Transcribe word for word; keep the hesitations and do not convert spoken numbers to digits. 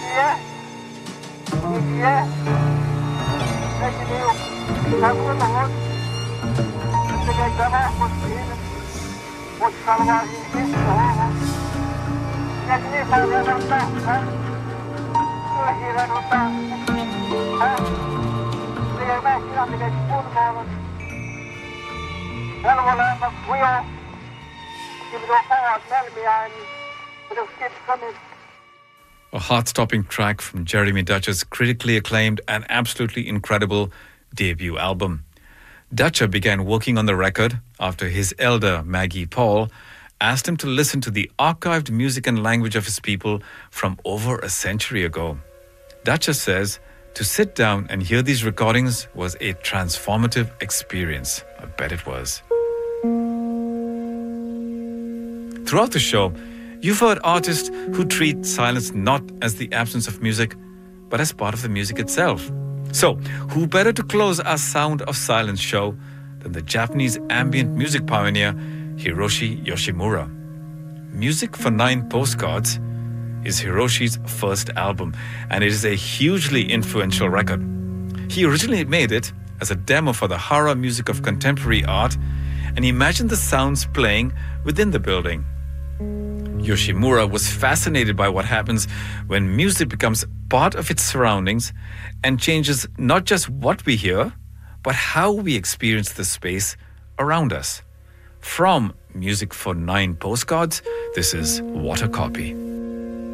A heart-stopping track from Jeremy Dutcher's critically acclaimed and absolutely incredible debut album. Dutcher began working on the record after his elder, Maggie Paul, asked him to listen to the archived music and language of his people from over a century ago. Dutcher says to sit down and hear these recordings was a transformative experience. I bet it was. Throughout the show, you've heard artists who treat silence not as the absence of music, but as part of the music itself. So, who better to close our Sound of Silence show than the Japanese ambient music pioneer Hiroshi Yoshimura? Music for Nine Postcards is Hiroshi's first album, and it is a hugely influential record. He originally made it as a demo for the Hara Music of Contemporary Art, and he imagined the sounds playing within the building. Yoshimura was fascinated by what happens when music becomes part of its surroundings and changes not just what we hear, but how we experience the space around us. From Music for Nine Postcards, this is What a Copy.